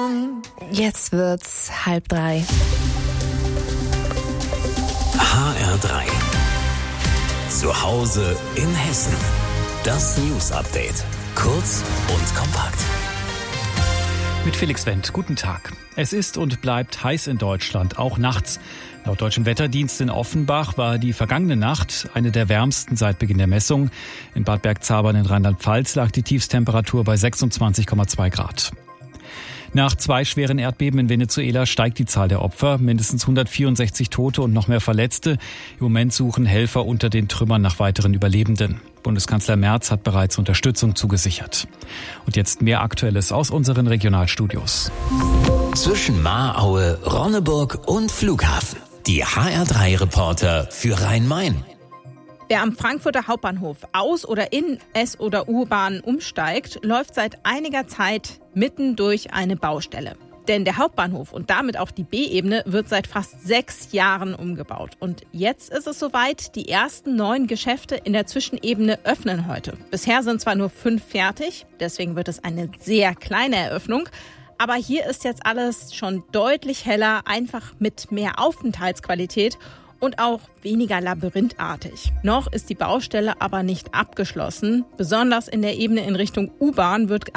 Hoffnung. Jetzt wird's 2:30. HR3. Zu Hause in Hessen. Das News Update. Kurz und kompakt. Mit Felix Wendt, guten Tag. Es ist und bleibt heiß in Deutschland, auch nachts. Laut Deutschem Wetterdienst in Offenbach war die vergangene Nacht eine der wärmsten seit Beginn der Messung. In Bad Bergzabern in Rheinland-Pfalz lag die Tiefsttemperatur bei 26,2 Grad. Nach 2 schweren Erdbeben in Venezuela steigt die Zahl der Opfer. Mindestens 164 Tote und noch mehr Verletzte. Im Moment suchen Helfer unter den Trümmern nach weiteren Überlebenden. Bundeskanzler Merz hat bereits Unterstützung zugesichert. Und jetzt mehr Aktuelles aus unseren Regionalstudios. Zwischen Mahraue, Ronneburg und Flughafen. Die HR3-Reporter für Rhein-Main. Wer am Frankfurter Hauptbahnhof aus oder in S- oder U-Bahn umsteigt, läuft seit einiger Zeit mitten durch eine Baustelle. Denn der Hauptbahnhof und damit auch die B-Ebene wird seit fast 6 Jahren umgebaut. Und jetzt ist es soweit, die ersten 9 Geschäfte in der Zwischenebene öffnen heute. Bisher sind zwar nur 5 fertig, deswegen wird es eine sehr kleine Eröffnung. Aber hier ist jetzt alles schon deutlich heller, einfach mit mehr Aufenthaltsqualität und auch weniger labyrinthartig. Noch ist die Baustelle aber nicht abgeschlossen. Besonders in der Ebene in Richtung U-Bahn wird